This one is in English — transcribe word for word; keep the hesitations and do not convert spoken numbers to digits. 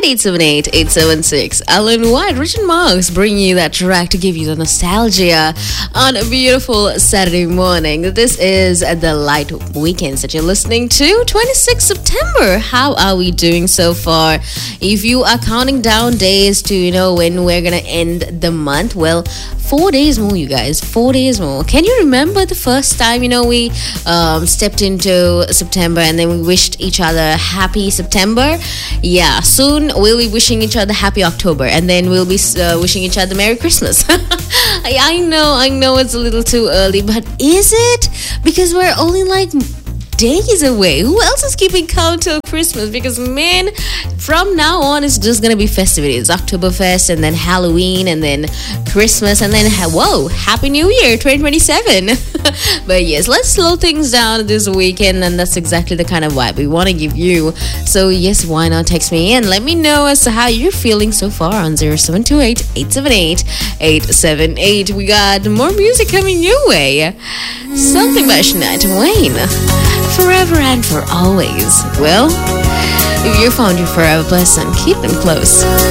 eight seven eight, eight seven six. Alan White, Richard Marks bring you that track to give you the nostalgia on a beautiful Saturday morning. This is the Light Weekends that you're listening to. twenty-sixth of September. How are we doing so far? If you are counting down days to, you know, when we're going to end the month, well, four days more, you guys. Four days more. Can you remember the first time, you know, we um, stepped into September and then we wished each other happy September? Yeah, soon we'll be wishing each other happy October, and then we'll be uh, wishing each other Merry Christmas. I, I know, I know it's a little too early, but is it? Because we're only like days away. Who else is keeping count till Christmas? Because man, from now on it's just gonna be festivities. Oktoberfest, and then Halloween, and then Christmas, and then whoa, Happy New Year twenty twenty-seven. But yes, let's slow things down this weekend, and that's exactly the kind of vibe we want to give you. So yes, why not text me in? Let me know as to how you're feeling so far on zero seven two eight, eight seven eight, eight seven eight. We got more music coming your way. Something by Shania Twain. Forever and for always. Well, if you found your forever person, keep them close.